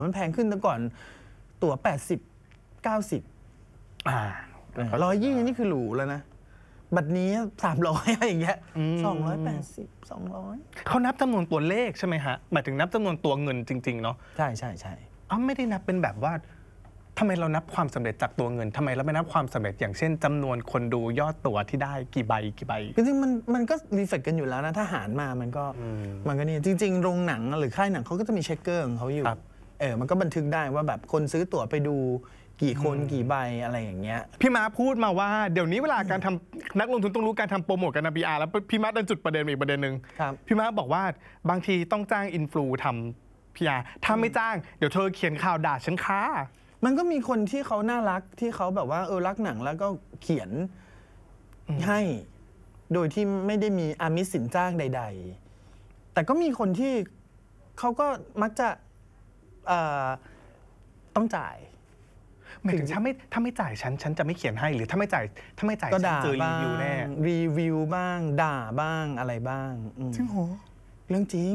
มันแพงขึ้นแต่ก่อนตั๋ว80 90120นี่คือหรูแล้วนะบัตรนี้300อะไรอย่างเงี้ย280 200 เขานับจำนวนตัวเลขใช่ไหมฮะหมายถึงนับจำนวนตัวเงินจริงๆเนาะใช่ไม่ได้นับเป็นแบบว่าทำไมเรานับความสำเร็จจากตัวเงินทำไมเราไม่นับความสำเร็จอย่างเช่นจำนวนคนดูยอดตั๋วที่ได้กี่ใบจริงๆมันก็รีเฟกกันอยู่แล้วนะถ้าหารมามันก็นี่จริงๆโรงหนังหรือค่ายหนังเขาก็จะมีเช็คเกอร์ของเขาอยู่มันก็บันทึกได้ว่าแบบคนซื้อตั๋วไปดูกี่คนกี่ใบอะไรอย่างเงี้ยพี่ม้าพูดมาว่าเดี๋ยวนี้เวลาการทำนักลงทุนต้องรู้การทำโปรโมทการทำ PR แล้วพี่ม้าดันจุดประเด็นอีกประเด็นหนึ่งพี่ม้าบอกว่าบางทีต้องจ้างอินฟลูทำ PR ถ้าไม่จ้างเดี๋ยวเธอเขียนข่าวด่าฉันค้ามันก็มีคนที่เขาน่ารักที่เขาแบบว่ารักหนังแล้วก็เขียนให้โดยที่ไม่ได้มีอามิสสินจ้างใดๆแต่ก็มีคนที่เขาก็มักจะต้องจ่ายหมายถึงถ้าไม่จ่ายฉันจะไม่เขียนให้หรือถ้าไม่จ่ายก็ฉันเจอรีวิวแน่รีวิวบ้างด่าบ้างอะไรบ้างจริงโหเรื่องจริง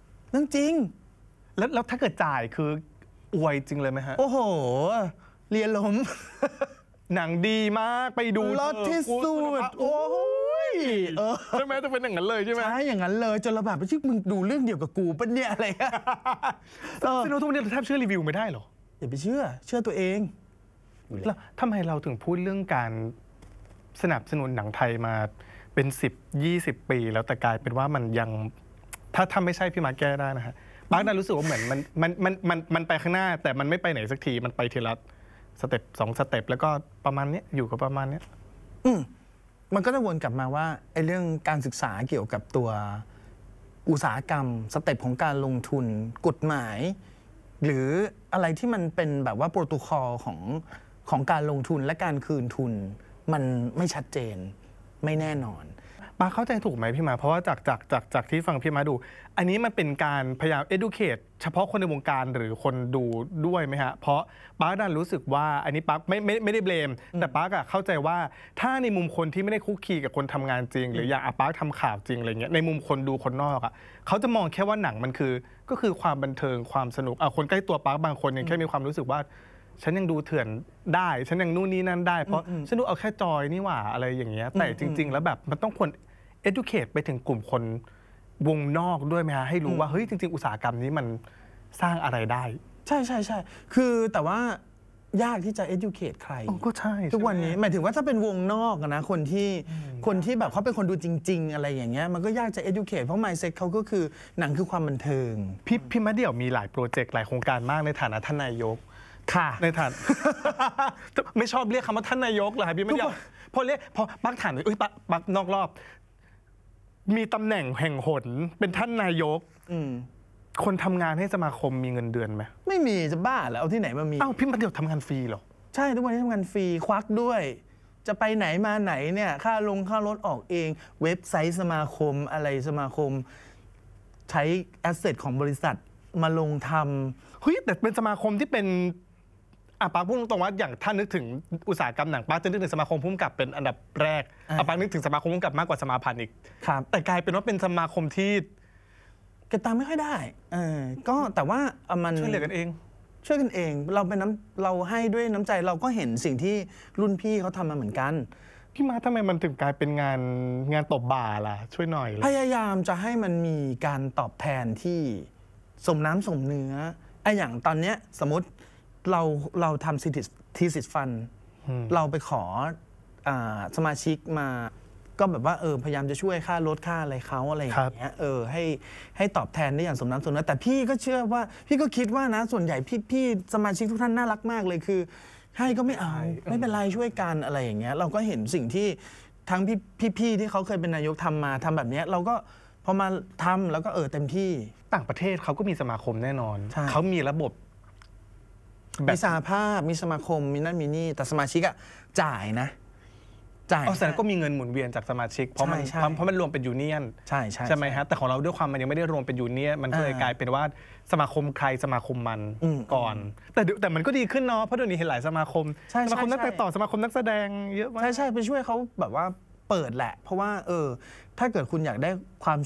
แล้วถ้าเกิดจ่ายคืออวยจริงเลยไหมฮะโอ้โหเรียนล้มหนังดีมากไปดูรอดที่สุดโอ้ยใช่ไหมจะเป็นอย่างนั้นเลยใช่ไหมใช่อย่างนั้นเลยจนระบาดไปชื่อมึงดูเรื่องเดียวกับกูปะเนี่ยอะไรซึ่งเราทุกวันนี้เราแทบเชื่อรีวิวไม่ได้หรออย่าไปเชื่อตัวเองแล้วทำไมเราถึงพูดเรื่องการสนับสนุนหนังไทยมาเป็น10-20 ปีแล้วแต่กลายเป็นว่ามันยังถ้าไม่ใช่พี่มาแก้ได้นะฮะบางท่านรู้สึกว่าเหมือนมันไปข้างหน้าแต่มันไม่ไปไหนสักทีมันไปทีละสเต็ป2 สเต็ปแล้วก็ประมาณนี้อยู่กับประมาณนี้มันก็จะวนกลับมาว่าไอ้เรื่องการศึกษาเกี่ยวกับตัวอุตสาหกรรมสเต็ปของการลงทุนกฎหมายหรืออะไรที่มันเป็นแบบว่าโปรโตคอลของการลงทุนและการคืนทุนมันไม่ชัดเจนไม่แน่นอนป้าเข้าใจถูกไหมพี่มาเพราะว่าจากที่ฟังพี่มาดูอันนี้มันเป็นการพยายาม educate เฉพาะคนในวงการหรือคนดูด้วยไหมฮะเพราะป้าดันรู้สึกว่าอันนี้ป้าไม่ได้เบลมแต่ป้าก็เข้าใจว่าถ้าในมุมคนที่ไม่ได้คุกคีกับคนทำงานจริงหรืออย่างป้าทำข่าวจริงอะไรเงี้ยในมุมคนดูคนนอกอ่ะเขาจะมองแค่ว่าหนังมันก็คือความบันเทิงความสนุกคนใกล้ตัวป้าบางคนยังแค่มีความรู้สึกว่าฉันยังดูเถื่อนได้ฉันยังนู่นนี่นั่นได้เพราะฉันดูเอาแค่จอยนี่หว่าอะไรอย่างเงี้ยแต่จริงๆแล้วแบบมันต้องควรeducate ไปถึงกลุ่มคนวงนอกด้วยไหมฮะให้รู้ว่าเฮ้ยจริงๆอุตสาหกรรมนี้มันสร้างอะไรได้ใช่คือแต่ว่ายากที่จะ educate ใครก็ใช่ทุกวันนี้หมายถึงว่าถ้าเป็นวงนอกนะคนที่แบบเขาเป็นคนดูจริงๆอะไรอย่างเงี้ยมันก็ยากจะ educate เพราะ mindset เขาก็คือหนังคือความบันเทิงพี่มาเดี่ยวมีหลายโปรเจกต์หลายโครงการมากในฐานะท่านนายกค่ะในฐานไม่ชอบเรียกคำว่าท่านนายกเหรอครับพี่มาเดี่ยวพอปักถามปักนอกรอบมีตำแหน่งแห่งหนเป็นท่านนายกคนทำงานให้สมาคมมีเงินเดือนไหมไม่มีจะบ้าแล้วเอาที่ไหนมามีพี่มาเดี่ยวทำงานฟรีเหรอใช่ทุกวันนี้ทำงานฟรีควักด้วยจะไปไหนมาไหนเนี่ยค่ารถออกเองเว็บไซต์สมาคมอะไรสมาคมใช้แอสเซทของบริษัทมาลงทำเฮ้ยแต่เป็นสมาคมที่เป็นป้าพูดตรงๆว่าอย่างถ้านึกถึงอุตสาหกรรมหนังป้าจะนึกถึงสมาคมผู้กำกับเป็นอันดับแรกป้านึกถึงสมาคมผู้กำกับมากกว่าสมาพันธ์อีกแต่กลายเป็นว่าเป็นสมาคมที่เก็บตังค์ไม่ค่อยได้ก็แต่ว่ามันช่วยเหลือกันเองเราเป็นเราให้ด้วยน้ำใจเราก็เห็นสิ่งที่รุ่นพี่เขาทำมาเหมือนกันพี่มาทำไมมันถึงกลายเป็นงานตบบ่าล่ะช่วยหน่อยพยายามจะให้มันมีการตอบแทนที่สมน้ำสมเนื้ออย่างตอนเนี้ยสมมติเราทำทีสิทธิ์ฟันเราไปขอสมาชิกมาก็แบบว่าพยายามจะช่วยค่ารถค่าอะไรเขาอะไรอย่างเงี้ยให้ตอบแทนได้อย่างสมน้ำสมเนื้อแต่พี่ก็เชื่อว่าพี่ก็คิดว่านะส่วนใหญ่พี่สมาชิกทุกท่านน่ารักมากเลยคือให้ก็ไม่เอาไม่เป็นไรช่วยกันอะไรอย่างเงี้ยเราก็เห็นสิ่งที่ทั้งพี่ที่เขาเคยเป็นนายกทำมาทำแบบนี้เราก็พอมาทำแล้วก็เต็มที่ต่างประเทศเขาก็มีสมาคมแน่นอนเขามีระบบมีสหภาพมีสมาคมมีนั่นมีนี่แต่สมาชิกจ่ายนะจ่ายแสดงก็มีเงินหมุนเวียนจากสมาชิกเพราะมันรวมเป็นยูเนียนใช่ไหมฮะแต่ของเราด้วยความมันยังไม่ได้รวมเป็นยูเนียนมันก็เลยกลายเป็นว่าสมาคมใครสมาคมมันก่อนแต่มันก็ดีขึ้นเนาะเพราะเดี๋ยวนี้เห็นหลายสมาคมนักแต่ต่อสมาคมนักแสดงเยอะมากใช่ไปช่วยเขาแบบว่าเปิดแหละเพราะว่าถ้าเกิดคุณอยากได้ความ